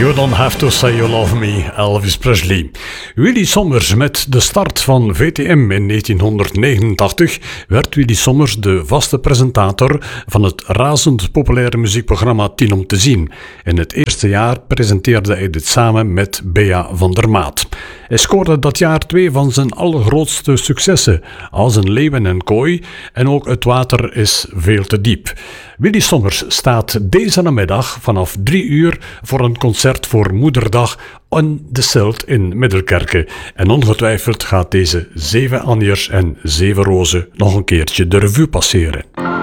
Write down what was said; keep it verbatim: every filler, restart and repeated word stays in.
You Don't Have To Say You Love Me, Elvis Presley. Willy Sommers. Met de start van V T M in negentienhonderdnegenentachtig werd Willy Sommers de vaste presentator van het razend populaire muziekprogramma tien om te zien. In het eerste jaar presenteerde hij dit samen met Bea van der Maat. Hij scoorde dat jaar twee van zijn allergrootste successen, Als een leeuw in een kooi en ook Het water is veel te diep. Willy Sommers staat deze namiddag vanaf drie uur voor een concert voor Moederdag on de Silt in Middelkerke. En ongetwijfeld gaat deze Zeven Anjers en Zeven Rozen nog een keertje de revue passeren.